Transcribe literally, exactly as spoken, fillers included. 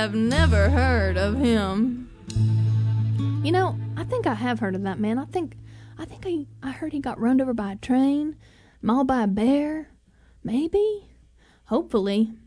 have never heard of him. You know, I think I have heard of that man. I think I think I, I heard he got run over by a train, mauled by a bear. Maybe? Hopefully.